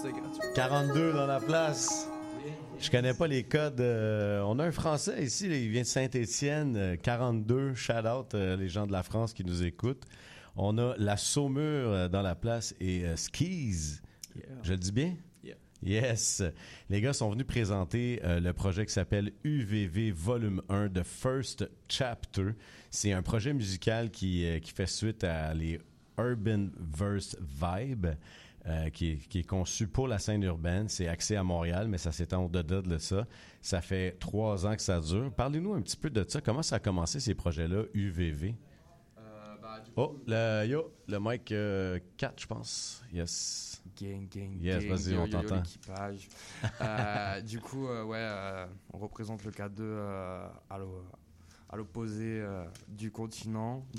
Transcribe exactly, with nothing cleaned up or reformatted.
c'était gratuit. quarante-deux dans la place. Je connais pas les codes. Euh, on a un Français ici, là, il vient de Saint-Étienne, euh, quarante-deux, shout-out euh, les gens de la France qui nous écoutent. On a la Saumure euh, dans la place et euh, Skis. Yeah. Je le dis bien? Yeah. Yes. Les gars sont venus présenter euh, le projet qui s'appelle U V V Volume un, The First Chapter. C'est un projet musical qui, euh, qui fait suite à les Urban Verse Vibe. Euh, qui, est, qui est conçu pour la scène urbaine. C'est axé à Montréal, mais ça s'étend au-delà de ça. Ça fait trois ans que ça dure. Parlez-nous un petit peu de ça. Comment ça a commencé, ces projets-là, U V V? Euh, bah, du Oh, coup, le, yo, le mic euh, quatre, je pense. Yes. gang, gang, Yes, gang, vas-y, yo, on yo, yo, t'entend. l'équipage. euh, du coup, euh, ouais, euh, on représente le K deux euh, à l'o- à l'opposé euh, du continent,